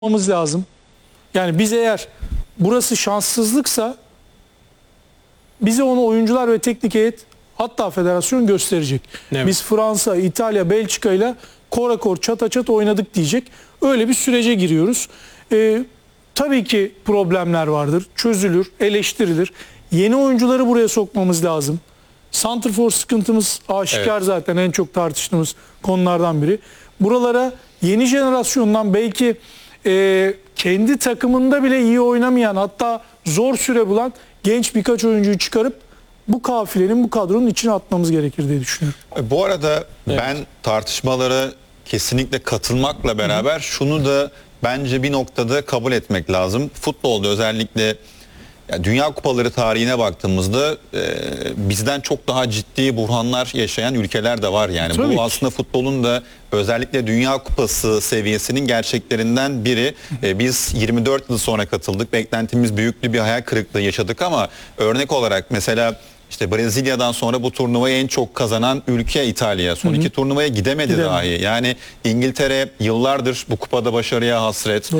yapmamız lazım. Yani biz eğer burası şanssızlıksa bize onu oyuncular ve teknik heyet hatta federasyon gösterecek. Evet. Biz Fransa, İtalya, Belçika ile korakor çata çata oynadık diyecek. Öyle bir sürece giriyoruz. Tabii ki problemler vardır. Çözülür, eleştirilir. Yeni oyuncuları buraya sokmamız lazım. Santrfor sıkıntımız aşikar, Evet. zaten en çok tartıştığımız konulardan biri. Buralara yeni jenerasyondan belki kendi takımında bile iyi oynamayan, hatta zor süre bulan genç birkaç oyuncuyu çıkarıp bu kafilenin, bu kadronun içine atmamız gerekir diye düşünüyorum. Bu arada ben tartışmalara kesinlikle katılmakla beraber şunu da bence bir noktada kabul etmek lazım. Futbolda özellikle Dünya Kupaları tarihine baktığımızda bizden çok daha ciddi buhranlar yaşayan ülkeler de var yani. Tabii Bu ki. aslında futbolun da özellikle Dünya Kupası seviyesinin gerçeklerinden biri. Biz 24 yıl sonra katıldık. Beklentimiz büyüktü, bir hayal kırıklığı yaşadık ama örnek olarak mesela İşte Brezilya'dan sonra bu turnuvayı en çok kazanan ülke İtalya. Son iki turnuvaya gidemedi dahi. Yani İngiltere yıllardır bu kupada başarıya hasret.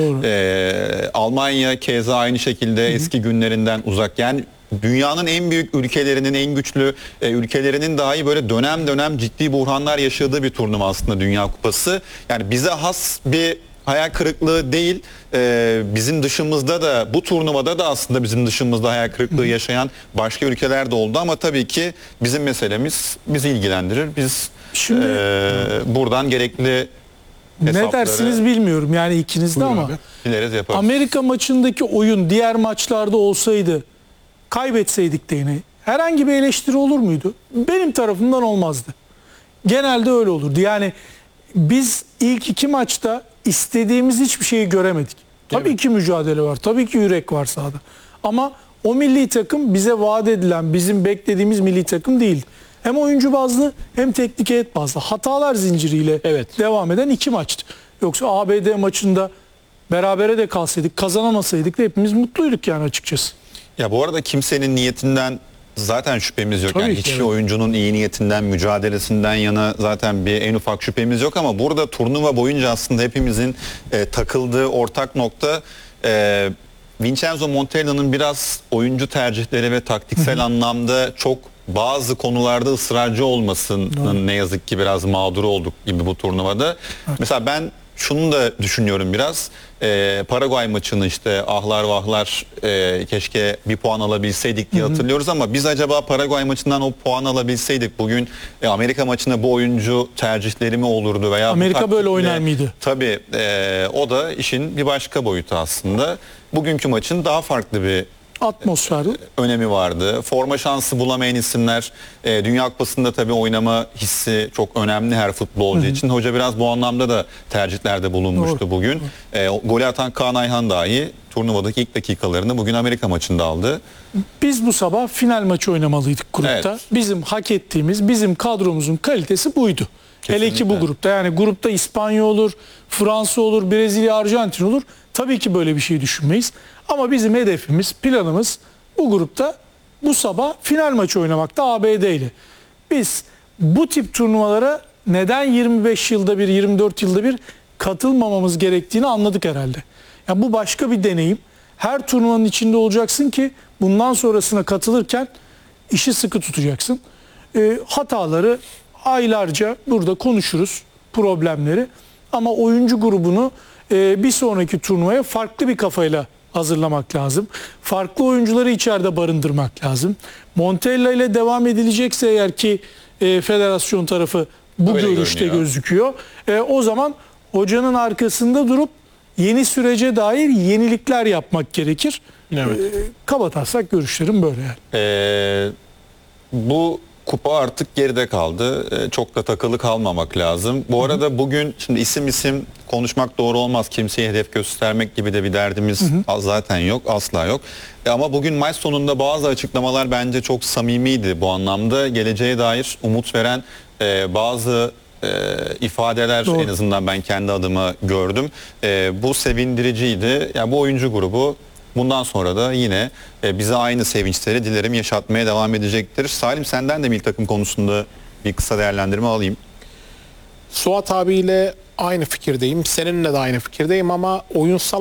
Almanya keza aynı şekilde eski günlerinden uzak. Yani dünyanın en büyük ülkelerinin, en güçlü ülkelerinin dahi böyle dönem dönem ciddi buhranlar yaşadığı bir turnuva aslında Dünya Kupası. Yani bize has bir hayal kırıklığı değil, bizim dışımızda da, bu turnuvada da aslında bizim dışımızda hayal kırıklığı yaşayan başka ülkeler de oldu ama tabii ki bizim meselemiz bizi ilgilendirir. Biz Şimdi buradan gerekli ne hesapları dersiniz bilmiyorum yani ikiniz de, Buyur ama abi. dileriz yaparız. Amerika maçındaki oyun diğer maçlarda olsaydı, kaybetseydik de yine herhangi bir eleştiri olur muydu? Benim tarafımdan olmazdı. Genelde öyle olurdu. Yani biz ilk iki maçta istediğimiz hiçbir şeyi göremedik. Tabii ki mücadele var. Tabii ki yürek var sahada. Ama o milli takım bize vaat edilen, bizim beklediğimiz milli takım değil. Hem oyuncu bazlı hem teknik heyet bazlı. Hatalar zinciriyle Evet. devam eden iki maçtı. Yoksa ABD maçında berabere de kalsaydık, kazanamasaydık da hepimiz mutluyduk yani açıkçası. Ya bu arada kimsenin niyetinden zaten şüphemiz yok. Tabii Yani ki, hiçbir evet. oyuncunun iyi niyetinden, mücadelesinden yana zaten bir en ufak şüphemiz yok ama burada turnuva boyunca aslında hepimizin takıldığı ortak nokta Vincenzo Montella'nın biraz oyuncu tercihleri ve taktiksel anlamda çok bazı konularda ısrarcı olmasının ne yazık ki biraz mağduru olduk gibi bu turnuvada. Mesela ben şunu da düşünüyorum biraz. Paraguay maçını işte ahlar vahlar keşke bir puan alabilseydik diye hatırlıyoruz ama biz acaba Paraguay maçından o puan alabilseydik bugün Amerika maçına bu oyuncu tercihleri mi olurdu veya bu Amerika böyle taktikle- oynar mıydı? Tabii o da işin bir başka boyutu aslında. Bugünkü maçın daha farklı bir Atmosfer. önemi vardı. Forma şansı bulamayan isimler, Dünya Kupası'nda tabii oynama hissi çok önemli her futbolcu için. Hoca biraz bu anlamda da tercihlerde bulunmuştu bugün. Golü atan Kaan Ayhan dahi turnuvadaki ilk dakikalarını bugün Amerika maçında aldı. Biz bu sabah final maçı oynamalıydık grupta. Evet. Bizim hak ettiğimiz, bizim kadromuzun kalitesi buydu. Hele ki bu Kesinlikle. grupta. Yani grupta İspanya olur, Fransa olur, Brezilya, Arjantin olur. Tabii ki böyle bir şey düşünmeyiz. Ama bizim hedefimiz, planımız bu grupta bu sabah final maçı oynamakta ABD ile. Biz bu tip turnuvalara neden 25 yılda bir, 24 yılda bir katılmamamız gerektiğini anladık herhalde. Yani bu başka bir deneyim. Her turnuvanın içinde olacaksın ki bundan sonrasına katılırken işi sıkı tutacaksın. Hataları aylarca burada konuşuruz, problemleri. Ama oyuncu grubunu bir sonraki turnuvaya farklı bir kafayla hazırlamak lazım. Farklı oyuncuları içeride barındırmak lazım. Montella ile devam edilecekse eğer ki federasyon tarafı bu Öyle görüşte görünüyor. gözüküyor. O zaman hocanın arkasında durup yeni sürece dair yenilikler yapmak gerekir. Evet. Kabataslak görüşlerim böyle yani. Bu kupa artık geride kaldı. Çok da takılı kalmamak lazım. Bu arada bugün şimdi isim konuşmak doğru olmaz. Kimseye hedef göstermek gibi de bir derdimiz zaten yok. Asla yok. Ama bugün maç sonunda bazı açıklamalar bence çok samimiydi bu anlamda. Geleceğe dair umut veren bazı ifadeler Doğru. en azından ben kendi adıma gördüm. Bu sevindiriciydi. Yani bu oyuncu grubu bundan sonra da yine bize aynı sevinçleri dilerim yaşatmaya devam edecektir. Salim, senden de milli takım konusunda bir kısa değerlendirme alayım. Suat abiyle aynı fikirdeyim. Seninle de aynı fikirdeyim ama oyunsal